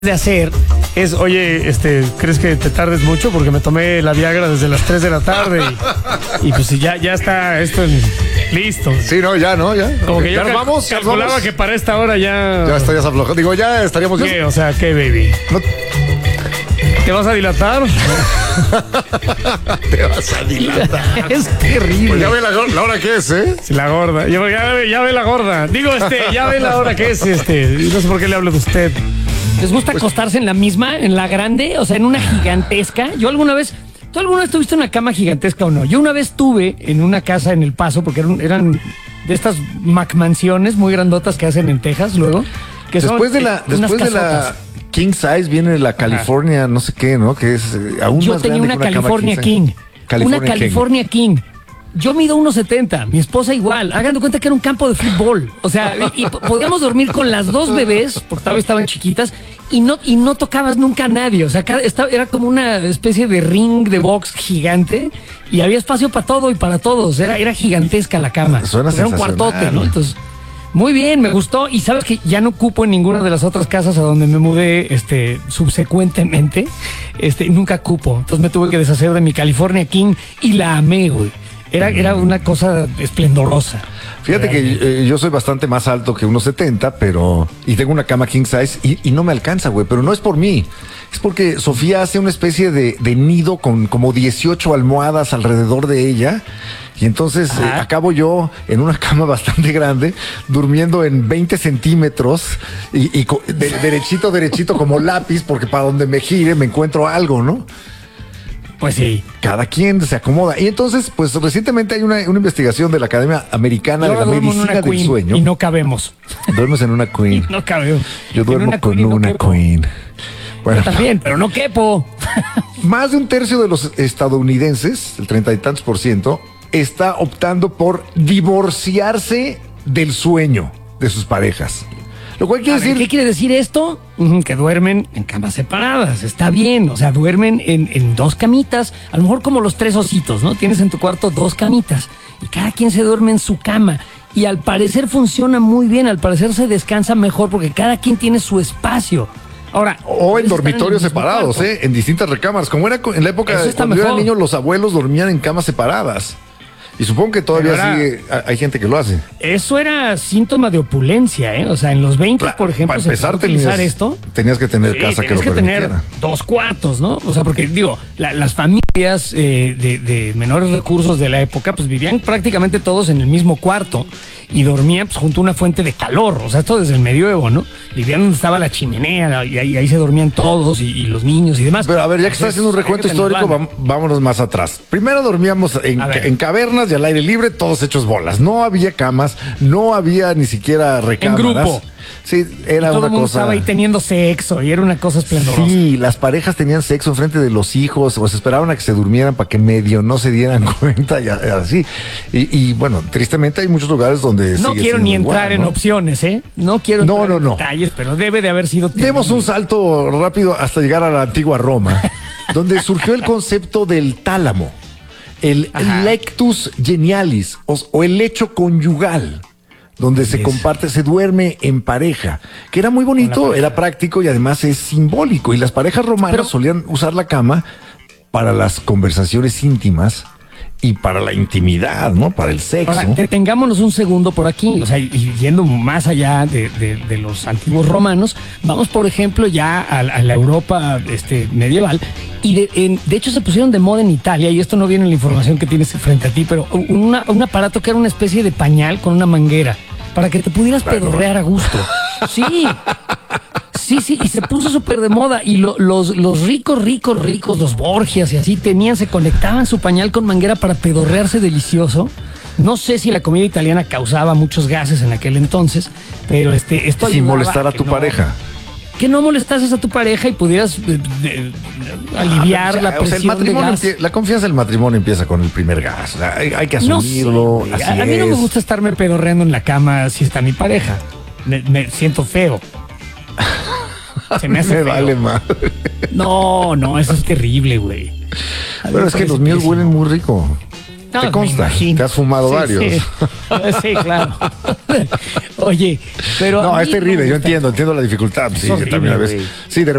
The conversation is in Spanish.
de hacer es, oye, ¿crees que te tardes mucho? Porque me tomé la Viagra desde las 3 de la tarde y pues ya está esto listo. Sí, no, ya. Como que ya yo vamos, calculaba que para esta hora ya... Ya estarías aflojado. Digo, ya estaríamos... ¿Qué? O sea, ¿qué, baby? No... ¿Te vas a dilatar? Te vas a dilatar. Es terrible. Pues ya ve la hora que es, ¿eh? Sí, la gorda. Ya ve la gorda. Digo, ya ve la hora que es, No sé por qué le hablo de usted. ¿Les gusta acostarse en la misma, en la grande? O sea, en una gigantesca. ¿Tú alguna vez tuviste una cama gigantesca o no? Yo una vez tuve en una casa en El Paso, porque eran de estas McMansiones muy grandotas que hacen en Texas luego. Que después de la King Size viene la California, no sé qué, ¿no? Que es aún yo más tenía grande una California King. Una California King. Yo mido 1.70, mi esposa igual. Hagan de cuenta que era un campo de fútbol. O sea, y podíamos dormir con las dos bebés, porque tal vez estaban chiquitas, y no tocabas nunca a nadie. O sea, era como una especie de ring de box gigante, y había espacio para todo y para todos. Era gigantesca la cama. Era un cuartote, ¿no? Entonces, muy bien, me gustó. Y sabes que ya no cupo en ninguna de las otras casas a donde me mudé subsecuentemente. Nunca cupo. Entonces me tuve que deshacer de mi California King y la amé, güey. Era una cosa esplendorosa. Fíjate que yo soy bastante más alto que 1.70, y tengo una cama king size y no me alcanza, güey, pero no es por mí. Es porque Sofía hace una especie de nido con como 18 almohadas alrededor de ella. Y entonces acabo yo en una cama bastante grande, durmiendo en 20 centímetros y derechito como lápiz, porque para donde me gire me encuentro algo, ¿no? Pues sí. Cada quien se acomoda. Y entonces, pues recientemente hay una investigación de la Academia Americana de la Medicina del Sueño. Y no cabemos. Duermes en una queen. No cabemos. Yo duermo con una queen. Bueno, yo también, pero no quepo. Más de un tercio de los estadounidenses, el 30 y tantos %, está optando por divorciarse del sueño de sus parejas. Lo cual quiere decir... ¿Qué quiere decir esto? Que duermen en camas separadas. Está bien, o sea, duermen en dos camitas, a lo mejor como los 3 ositos, ¿no? Tienes en tu cuarto 2 camitas y cada quien se duerme en su cama. Y al parecer funciona muy bien, al parecer se descansa mejor porque cada quien tiene su espacio. Ahora, o en dormitorios separados, en distintas recámaras. Como era en la época cuando yo era niño, los abuelos dormían en camas separadas. Y supongo que todavía hay gente que lo hace. Eso era síntoma de opulencia, ¿eh? O sea, en los 20, por ejemplo, para empezar, tenías que tener casa que lo permitiera. Tener 2 cuartos, ¿no? O sea, porque digo, las familias de menores recursos de la época, pues vivían prácticamente todos en el mismo cuarto y dormían pues, junto a una fuente de calor. O sea, esto desde el medioevo, ¿no? Vivían donde estaba la chimenea y ahí se dormían todos y los niños y demás. Pero a ver, ya que estás haciendo un recuento histórico, vámonos más atrás. Primero dormíamos en cavernas y al aire libre, todos hechos bolas. No había camas, no había ni siquiera recámaras. En grupo. Sí, era todo una el mundo cosa. Estaba ahí teniendo sexo y era una cosa esplendorosa. Sí, las parejas tenían sexo enfrente de los hijos o se esperaban a que se durmieran para que medio no se dieran cuenta y así. Y bueno, tristemente hay muchos lugares donde no quiero ni entrar en opciones, ¿eh? No quiero entrar en detalles, pero debe de haber sido. Demos un salto rápido hasta llegar a la antigua Roma, donde surgió el concepto del tálamo, el lectus genialis o el lecho conyugal, donde se comparte, se duerme en pareja, que era muy bonito, era práctico y además es simbólico. Y las parejas romanas solían usar la cama para las conversaciones íntimas y para la intimidad, ¿no? Para el sexo. Ahora, detengámonos un segundo por aquí, o sea, y yendo más allá de los antiguos romanos, vamos, por ejemplo, ya a la Europa medieval, y de hecho se pusieron de moda en Italia, y esto no viene en la información que tienes frente a ti, pero un aparato que era una especie de pañal con una manguera, para que te pudieras pedorrear a gusto. Sí. Sí, y se puso súper de moda. Y los ricos, los Borgias y así se conectaban su pañal con manguera para pedorrearse delicioso. No sé si la comida italiana causaba muchos gases en aquel entonces, pero esto sin molestar a tu pareja. Que no molestases a tu pareja y pudieras aliviar la presión de gas. La confianza del matrimonio empieza con el primer gas. O sea, hay que asumirlo. No sé, a mí no me gusta estarme pedorreando en la cama si está mi pareja. Me siento feo. Se me hace feo. Vale madre. No, eso es terrible, güey. Pero es que los míos huelen muy rico. No, te me consta, imagino. te has fumado Sí, varios. Sí, sí, claro. Oye, pero. No, a es mí terrible, me yo gusta. entiendo la dificultad. Sí, horrible, también a veces. güey. Sí, de